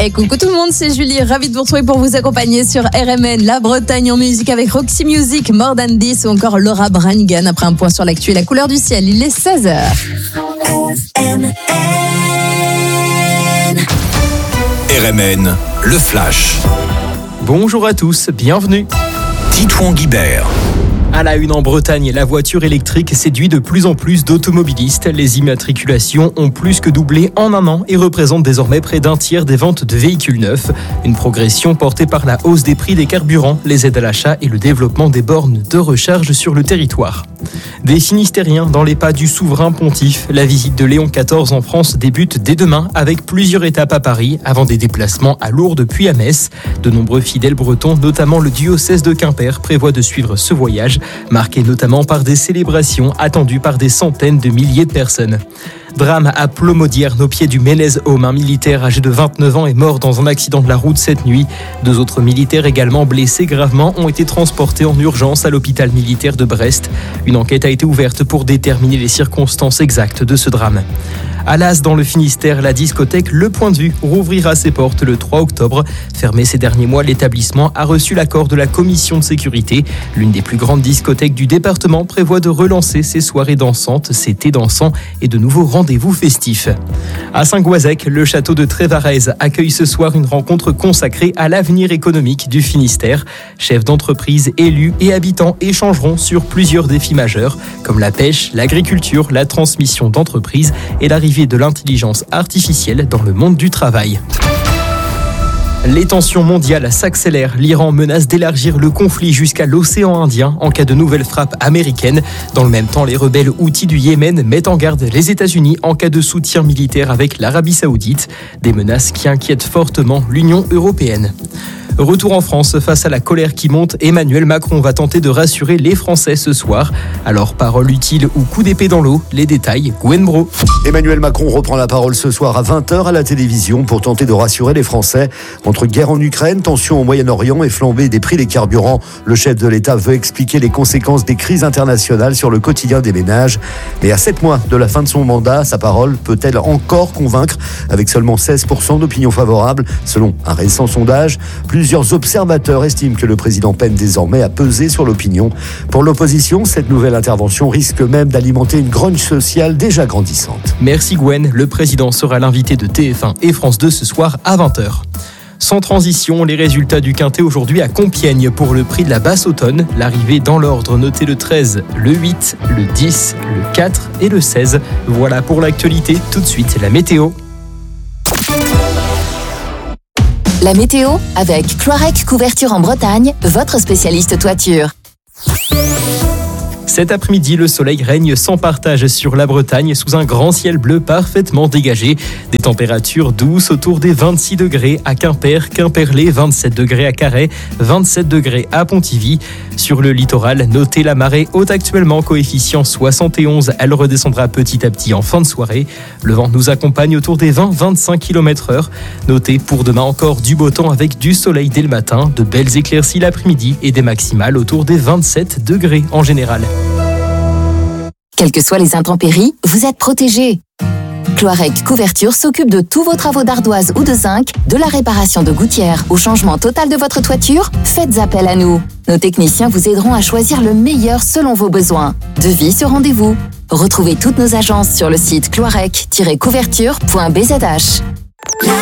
Et coucou tout le monde, c'est Julie, ravie de vous retrouver pour vous accompagner sur RMN, la Bretagne en musique avec Roxy Music, More Than This ou encore Laura Branigan. Après un point sur l'actu et la couleur du ciel, il est 16h. RMN, le Flash. Bonjour à tous, bienvenue. Titouan Guibert. À la une en Bretagne, la voiture électrique séduit de plus en plus d'automobilistes. Les immatriculations ont plus que doublé en un an et représentent désormais près d'un tiers des ventes de véhicules neufs. Une progression portée par la hausse des prix des carburants, les aides à l'achat et le développement des bornes de recharge sur le territoire. Des Finistériens dans les pas du souverain pontife. La visite de Léon XIV en France débute dès demain avec plusieurs étapes à Paris avant des déplacements à Lourdes puis à Metz. De nombreux fidèles bretons, notamment le diocèse de Quimper, prévoient de suivre ce voyage, marqué notamment par des célébrations attendues par des centaines de milliers de personnes. Drame à Plomodiern, au pied du Ménez Home. Un militaire âgé de 29 ans est mort dans un accident de la route cette nuit. 2 autres militaires également blessés gravement ont été transportés en urgence à l'hôpital militaire de Brest. Une enquête a été ouverte pour déterminer les circonstances exactes de ce drame. À Las, dans le Finistère, la discothèque Le Point de Vue rouvrira ses portes le 3 octobre. Fermé ces derniers mois, l'établissement a reçu l'accord de la commission de sécurité. L'une des plus grandes discothèques du département prévoit de relancer ses soirées dansantes, ses thés dansants et de nouveaux rendez-vous festifs. À Saint-Goazec, le château de Trévarez accueille ce soir une rencontre consacrée à l'avenir économique du Finistère. Chefs d'entreprise, élus et habitants échangeront sur plusieurs défis majeurs, comme la pêche, l'agriculture, la transmission d'entreprises et l'arrivée de l'intelligence artificielle dans le monde du travail. Les tensions mondiales s'accélèrent. L'Iran menace d'élargir le conflit jusqu'à l'océan Indien en cas de nouvelles frappes américaines. Dans le même temps, les rebelles houthis du Yémen mettent en garde les États-Unis en cas de soutien militaire avec l'Arabie Saoudite. Des menaces qui inquiètent fortement l'Union européenne. Retour en France, face à la colère qui monte, Emmanuel Macron va tenter de rassurer les Français ce soir. Alors, parole utile ou coup d'épée dans l'eau, les détails, Gwen Bro. Emmanuel Macron reprend la parole ce soir à 20h à la télévision pour tenter de rassurer les Français. Entre guerre en Ukraine, tensions au Moyen-Orient et flambée des prix des carburants, le chef de l'État veut expliquer les conséquences des crises internationales sur le quotidien des ménages. Mais à 7 mois de la fin de son mandat, sa parole peut-elle encore convaincre, avec seulement 16% d'opinion favorable, selon un récent sondage. Plusieurs observateurs estiment que le président peine désormais à peser sur l'opinion. Pour l'opposition, cette nouvelle intervention risque même d'alimenter une grogne sociale déjà grandissante. Merci Gwen, le président sera l'invité de TF1 et France 2 ce soir à 20h. Sans transition, les résultats du Quintet aujourd'hui à Compiègne pour le prix de la Basse-Automne. L'arrivée dans l'ordre, notez le 13, le 8, le 10, le 4 et le 16. Voilà pour l'actualité, tout de suite la météo. La météo avec Cloirec Couverture en Bretagne, votre spécialiste toiture. Cet après-midi, le soleil règne sans partage sur la Bretagne sous un grand ciel bleu parfaitement dégagé. Des températures douces autour des 26 degrés à Quimper, Quimperlé, 27 degrés à Carhaix, 27 degrés à Pontivy. Sur le littoral, notez la marée haute actuellement, coefficient 71. Elle redescendra petit à petit en fin de soirée. Le vent nous accompagne autour des 20-25 km/h. Notez pour demain encore du beau temps avec du soleil dès le matin, de belles éclaircies l'après-midi et des maximales autour des 27 degrés en général. Quelles que soient les intempéries, vous êtes protégés. Cloirec Couverture s'occupe de tous vos travaux d'ardoise ou de zinc, de la réparation de gouttières au changement total de votre toiture. Faites appel à nous. Nos techniciens vous aideront à choisir le meilleur selon vos besoins. Devis sur rendez-vous. Retrouvez toutes nos agences sur le site cloirec-couverture.bzh.